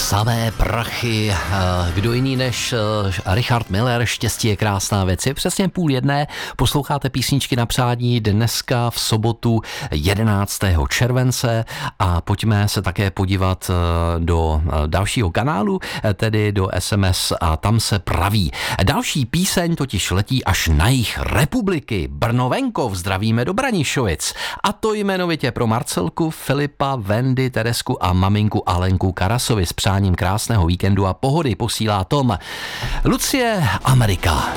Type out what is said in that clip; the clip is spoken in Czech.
Samé prachy, kdo jiný než Richard Miller, Štěstí je krásná věc. Je přesně 12:30, posloucháte písničky na přání dneska v sobotu 11. července a pojďme se také podívat do dalšího kanálu, tedy do SMS a tam se praví. Další píseň totiž letí až na jih republiky. Brno-venkov, zdravíme do Branišovic. A to jmenovitě pro Marcelku, Filipa, Vendy, Teresku a maminku Alenku Karasovi s přáním krásného víkendu a pohody posílá Tom. Lucie, Amerika.